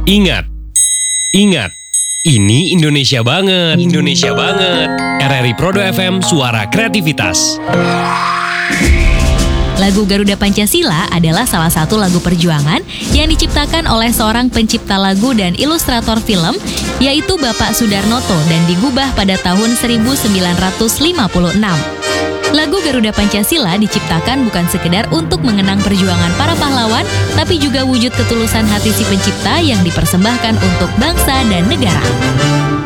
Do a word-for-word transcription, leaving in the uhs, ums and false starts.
Ingat, ingat, ini Indonesia banget, Indonesia banget. R R I Prodo F M, suara kreativitas. Lagu Garuda Pancasila adalah salah satu lagu perjuangan yang diciptakan oleh seorang pencipta lagu dan ilustrator film, yaitu Bapak Soedarnoto, dan digubah pada tahun seribu sembilan ratus lima puluh enam. Lagu Garuda Pancasila diciptakan bukan sekedar untuk mengenang perjuangan para pahlawan, tapi juga wujud ketulusan hati si pencipta yang dipersembahkan untuk bangsa dan negara.